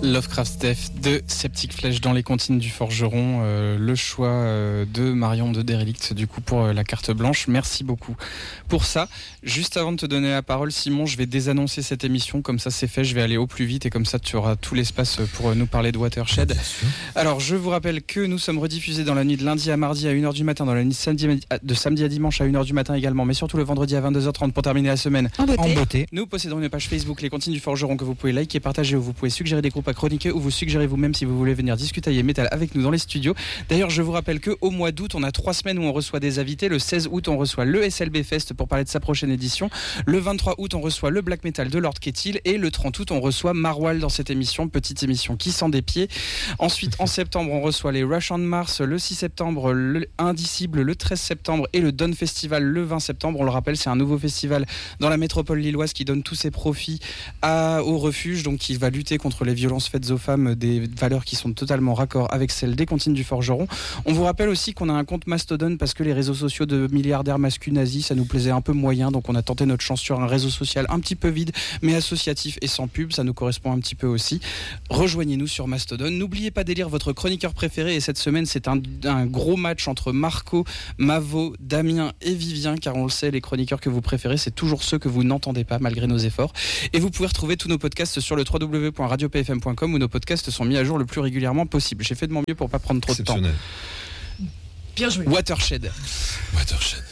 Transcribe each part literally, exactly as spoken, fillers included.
Lovecraft Death de Septic Flesh dans les comptines du Forgeron, euh, le choix euh, de Marion de Derelict du coup pour euh, la carte blanche. Merci beaucoup pour ça. Juste avant de te donner la parole, Simon, je vais désannoncer cette émission, comme ça c'est fait, je vais aller au plus vite et comme ça tu auras tout l'espace pour nous parler de Watershed. Alors je vous rappelle que nous sommes rediffusés dans la nuit de lundi à mardi à une heure du matin, dans la nuit de samedi, de samedi à dimanche à une heure du matin également, mais surtout le vendredi à vingt-deux heures trente pour terminer la semaine en beauté. En beauté. Nous possédons une page Facebook Les Comptines du Forgeron que vous pouvez liker, partager, où vous pouvez suggérer des groupes à chroniquer ou vous suggérez vous-même si vous voulez venir discuter et métal avec nous dans les studios. D'ailleurs, je vous rappelle qu'au mois d'août, on a trois semaines où on reçoit des invités. Le seize août, on reçoit le S L B Fest pour parler de sa prochaine édition. Le vingt-trois août, on reçoit le Black Metal de Lord Kettil. Et le trente août, on reçoit Marwal dans cette émission, petite émission qui sent des pieds. Ensuite, en septembre, on reçoit les Rush on Mars. Le six septembre, le Indicible. Le treize septembre et le Dawn Festival le vingt septembre. On le rappelle, c'est un nouveau festival dans la métropole lilloise qui donne tous ses profits à, au refuge, donc qui va lutter contre les violences faites aux femmes, des valeurs qui sont totalement raccord avec celles des comptines du Forgeron. On vous rappelle aussi qu'on a un compte Mastodon parce que les réseaux sociaux de milliardaires masculins nazis, ça nous plaisait un peu moyen, donc on a tenté notre chance sur un réseau social un petit peu vide, mais associatif et sans pub, ça nous correspond un petit peu aussi. Rejoignez-nous sur Mastodon. N'oubliez pas d'élire votre chroniqueur préféré, et cette semaine, c'est un, un gros match entre Marco, Mavo, Damien et Vivien, car on le sait, les chroniqueurs que vous préférez, c'est toujours ceux que vous n'entendez pas, malgré nos efforts. Et vous pouvez retrouver tous nos podcasts sur le w w w point radio p f m point com où nos podcasts sont mis à jour le plus régulièrement possible. J'ai fait de mon mieux pour pas prendre trop de temps. Bien joué. Watershed. Watershed.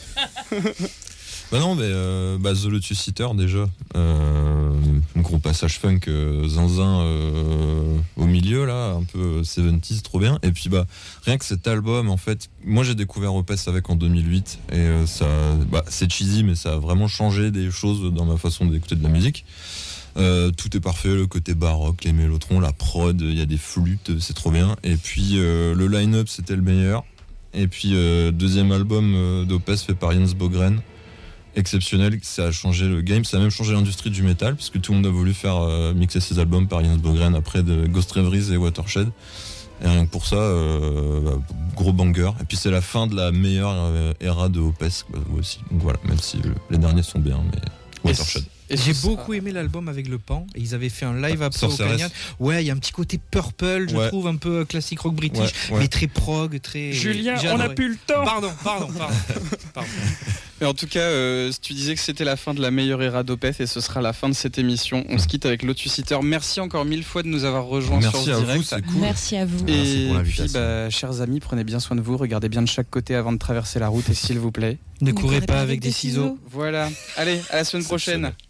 bah non, mais euh, bah, The Lotus Eater déjà. Euh, un gros passage funk, euh, zinzin euh, au milieu là, un peu soixante-dix, trop bien. Et puis bah rien que cet album, en fait, moi j'ai découvert Opeth avec en deux mille huit et euh, ça, bah, c'est cheesy, mais ça a vraiment changé des choses dans ma façon d'écouter de la musique. Euh, tout est parfait, le côté baroque, les mélotrons, la prod, il y a des flûtes, c'est trop bien. Et puis euh, le line-up c'était le meilleur. Et puis euh, deuxième album euh, d'Opeth fait par Jens Bogren, exceptionnel, ça a changé le game, ça a même changé l'industrie du métal puisque tout le monde a voulu faire euh, mixer ses albums par Jens Bogren après de Ghost Reveries et Watershed. Et rien que pour ça, euh, bah, gros banger. Et puis c'est la fin de la meilleure euh, era de Opeth bah, aussi. Donc voilà, même si euh, les derniers sont bien, mais Watershed. Et j'ai beaucoup aimé l'album avec le Pan et ils avaient fait un live après au Canyon. Ouais, il y a un petit côté purple, je ouais. trouve un peu classique rock british, ouais, ouais. mais très prog, très. Julien, on n'a plus le temps. Pardon, pardon, pardon. pardon. Mais en tout cas, euh, tu disais que c'était la fin de la meilleure era d'Opeth et ce sera la fin de cette émission. On mmh. se quitte avec Lotus Eater. Merci encore mille fois de nous avoir rejoints Merci sur à direct. Vous, c'est cool. Merci à vous. Et puis, bah, chers amis, prenez bien soin de vous. Regardez bien de chaque côté avant de traverser la route et s'il vous plaît, ne courez pas avec des ciseaux. Voilà. Allez, à la semaine prochaine.